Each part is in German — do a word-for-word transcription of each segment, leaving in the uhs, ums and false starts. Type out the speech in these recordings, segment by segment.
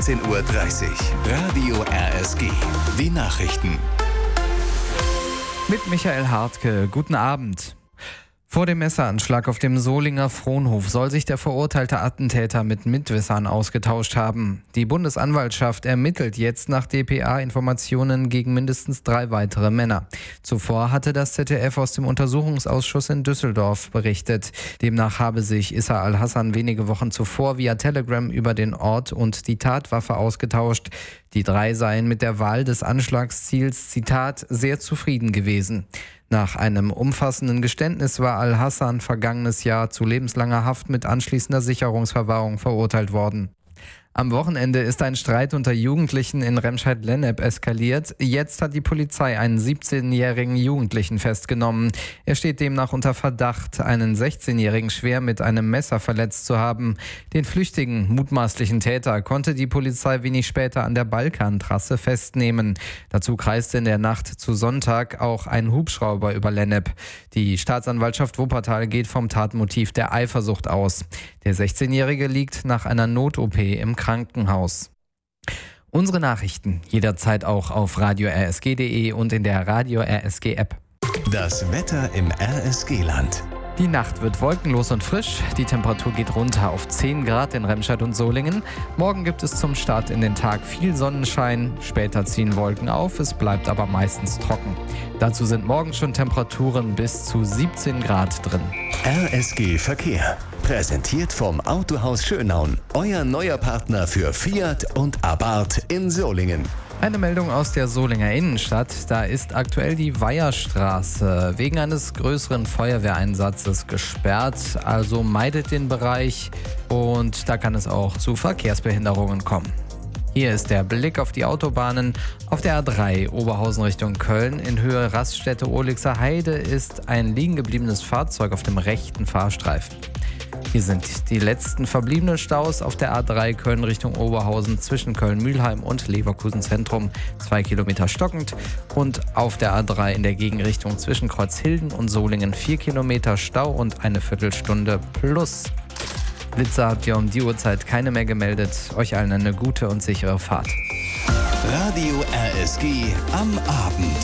sechzehn Uhr dreißig. Radio R S G. Die Nachrichten. Mit Michael Hartke. Guten Abend. Vor dem Messeranschlag auf dem Solinger Fronhof soll sich der verurteilte Attentäter mit Mitwissern ausgetauscht haben. Die Bundesanwaltschaft ermittelt jetzt nach D P A-Informationen gegen mindestens drei weitere Männer. Zuvor hatte das Z D F aus dem Untersuchungsausschuss in Düsseldorf berichtet. Demnach habe sich Issa al-Hassan wenige Wochen zuvor via Telegram über den Ort und die Tatwaffe ausgetauscht. Die drei seien mit der Wahl des Anschlagsziels, Zitat, sehr zufrieden gewesen. Nach einem umfassenden Geständnis war al-Hassan vergangenes Jahr zu lebenslanger Haft mit anschließender Sicherungsverwahrung verurteilt worden. Am Wochenende ist ein Streit unter Jugendlichen in Remscheid-Lennep eskaliert. Jetzt hat die Polizei einen siebzehnjährigen Jugendlichen festgenommen. Er steht demnach unter Verdacht, einen sechzehnjährigen schwer mit einem Messer verletzt zu haben. Den flüchtigen, mutmaßlichen Täter konnte die Polizei wenig später an der Balkantrasse festnehmen. Dazu kreiste in der Nacht zu Sonntag auch ein Hubschrauber über Lennep. Die Staatsanwaltschaft Wuppertal geht vom Tatmotiv der Eifersucht aus. Der sechzehnjährige liegt nach einer Not-O P im Krankenhaus. Unsere Nachrichten jederzeit auch auf radio r s g punkt d e und in der Radio R S G App. Das Wetter im R S G-Land. Die Nacht wird wolkenlos und frisch. Die Temperatur geht runter auf zehn Grad in Remscheid und Solingen. Morgen gibt es zum Start in den Tag viel Sonnenschein. Später ziehen Wolken auf, es bleibt aber meistens trocken. Dazu sind morgen schon Temperaturen bis zu siebzehn Grad drin. R S G Verkehr. Präsentiert vom Autohaus Schönaun. Euer neuer Partner für Fiat und Abarth in Solingen. Eine Meldung aus der Solinger Innenstadt. Da ist aktuell die Weiherstraße wegen eines größeren Feuerwehreinsatzes gesperrt. Also meidet den Bereich und da kann es auch zu Verkehrsbehinderungen kommen. Hier ist der Blick auf die Autobahnen. Auf der A drei Oberhausen Richtung Köln in Höhe Raststätte Ohlixer Heide ist ein liegen gebliebenes Fahrzeug auf dem rechten Fahrstreifen. Hier sind die letzten verbliebenen Staus auf der A drei Köln Richtung Oberhausen zwischen Köln-Mühlheim und Leverkusen Zentrum, zwei Kilometer stockend. Und auf der A drei in der Gegenrichtung zwischen Kreuzhilden und Solingen vier Kilometer Stau und eine Viertelstunde plus. Blitzer habt ihr um die Uhrzeit keine mehr gemeldet. Euch allen eine gute und sichere Fahrt. Radio R S G am Abend.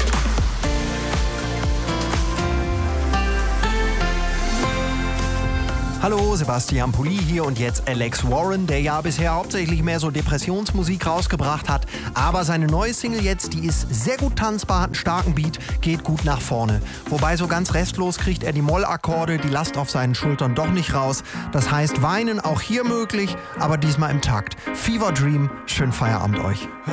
Hallo, Sebastian Pulli hier und jetzt Alex Warren, der ja bisher hauptsächlich mehr so Depressionsmusik rausgebracht hat. Aber seine neue Single jetzt, die ist sehr gut tanzbar, hat einen starken Beat, geht gut nach vorne. Wobei so ganz restlos kriegt er die Mollakkorde, die Last auf seinen Schultern doch nicht raus. Das heißt, weinen auch hier möglich, aber diesmal im Takt. Fever Dream, schönen Feierabend euch.